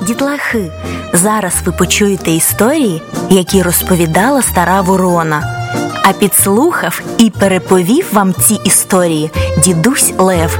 Дітлахи, зараз ви почуєте історії, які розповідала стара ворона. А підслухав і переповів вам ці історії дідусь Лев.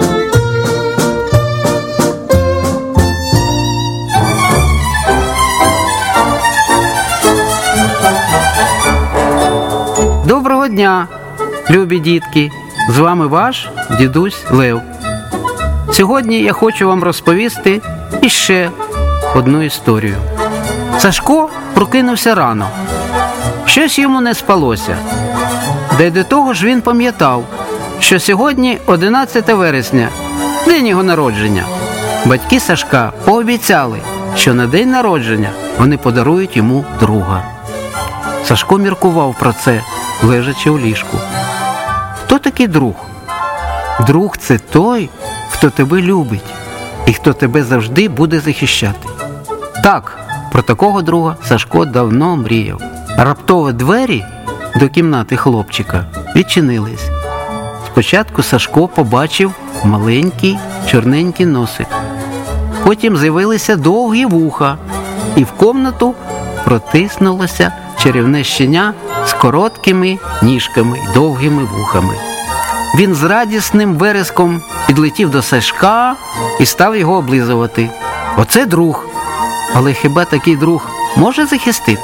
Доброго дня, любі дітки! З вами ваш дідусь Лев. Сьогодні я хочу вам розповісти іще одну історію. Сашко прокинувся рано. Щось йому не спалося. Да й до того ж він пам'ятав, що сьогодні 11 вересня, день його народження. Батьки Сашка пообіцяли, що на день народження вони подарують йому друга. Сашко міркував про це, лежачи у ліжку. Хто такий друг? Друг – це той, хто тебе любить і хто тебе завжди буде захищати. Так, про такого друга Сашко давно мріяв. Раптово двері до кімнати хлопчика відчинились. Спочатку Сашко побачив маленький чорненький носик. Потім з'явилися довгі вуха, і в кімнату протиснулося чарівне щеня з короткими ніжками й довгими вухами. Він з радісним вереском підлетів до Сашка і став його облизувати. Оце друг. Але хіба такий друг може захистити?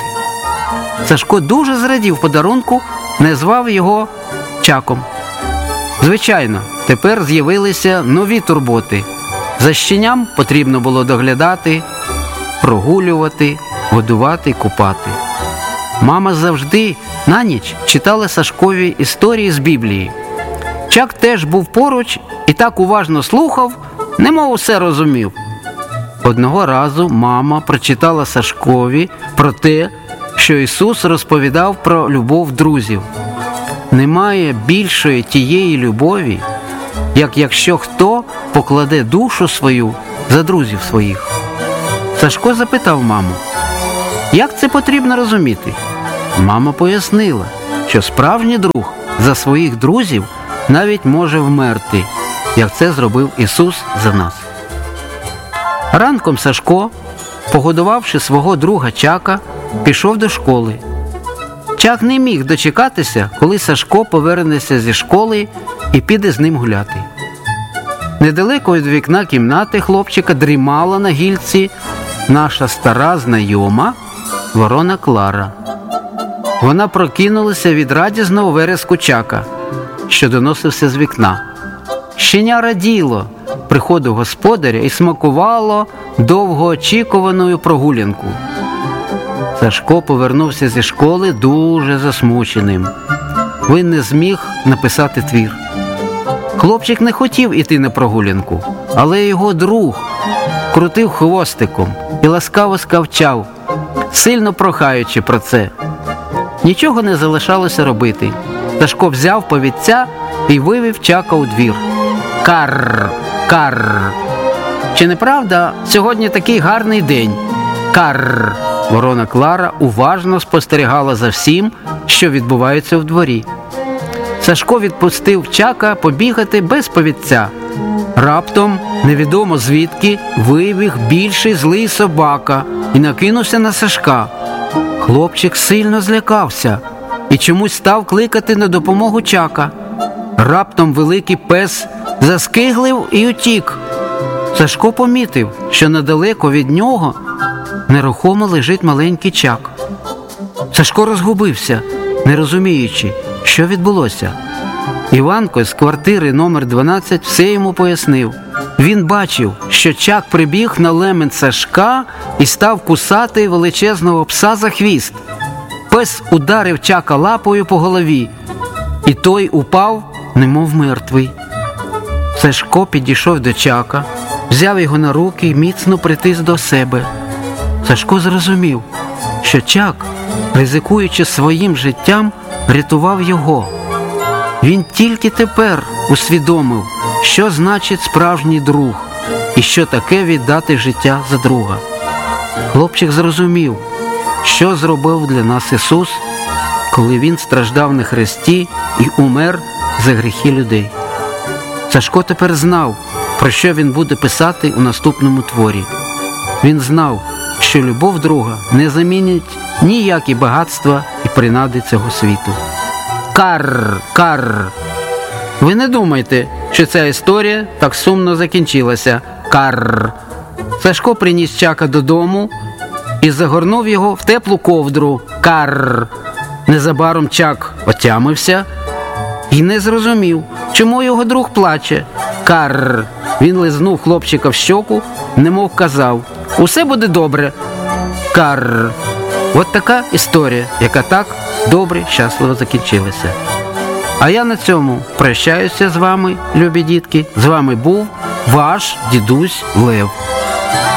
Сашко дуже зрадів подарунку, назвав його Чаком. Звичайно, тепер з'явилися нові турботи. За щеням потрібно було доглядати, прогулювати, годувати, купати. Мама завжди на ніч читала Сашкові історії з Біблії. Чак теж був поруч і так уважно слухав, немов усе розумів. Одного разу мама прочитала Сашкові про те, що Ісус розповідав про любов друзів. Немає більшої тієї любові, як якщо хто покладе душу свою за друзів своїх. Сашко запитав маму, як це потрібно розуміти? Мама пояснила, що справжній друг за своїх друзів навіть може вмерти, як це зробив Ісус за нас. Ранком Сашко, погодувавши свого друга Чака, пішов до школи. Чак не міг дочекатися, коли Сашко повернеться зі школи і піде з ним гуляти. Недалеко від вікна кімнати хлопчика дрімала на гільці наша стара знайома ворона Клара. Вона прокинулася від радісного вереску Чака, що доносився з вікна. Щеня раділо приходу господаря і смакувало довгоочікуваною прогулянку. Сашко повернувся зі школи дуже засмученим. Він не зміг написати твір. Хлопчик не хотів іти на прогулянку, але його друг крутив хвостиком і ласкаво скавчав, сильно прохаючи про це. Нічого не залишалося робити. Сашко взяв повідця і вивів Чака у двір. Карр, карр. Чи не правда, сьогодні такий гарний день? Карр. Ворона Клара уважно спостерігала за всім, що відбувається в дворі. Сашко відпустив Чака побігати без повідця. Раптом, невідомо звідки, вибіг більший злий собака і накинувся на Сашка. Хлопчик сильно злякався і чомусь став кликати на допомогу Чака. Раптом великий пес заскиглив і утік. Сашко помітив, що недалеко від нього нерухомо лежить маленький Чак. Сашко розгубився, не розуміючи, що відбулося. Іванко з квартири номер 12 все йому пояснив. Він бачив, що Чак прибіг на лемент Сашка і став кусати величезного пса за хвіст. Пес ударив Чака лапою по голові, і той упав, немов мертвий. Сашко підійшов до Чака, взяв його на руки і міцно притис до себе. Сашко зрозумів, що Чак, ризикуючи своїм життям, рятував його. Він тільки тепер усвідомив, що значить справжній друг і що таке віддати життя за друга. Хлопчик зрозумів, що зробив для нас Ісус, коли Він страждав на хресті і умер за гріхи людей. Сашко тепер знав, про що він буде писати у наступному творі. Він знав, що любов друга не замінить ніякі багатства і принади цього світу. Карр, карр. Ви не думайте, що ця історія так сумно закінчилася. Карр. Сашко приніс Чака додому і загорнув його в теплу ковдру. Карр. Незабаром Чак отямився і не зрозумів, чому його друг плаче. Карр. Він лизнув хлопчика в щоку, немов казав: «Усе буде добре». Карр. От така історія, яка так добре, щасливо закінчилася. А я на цьому прощаюся з вами, любі дітки. З вами був ваш дідусь Лев.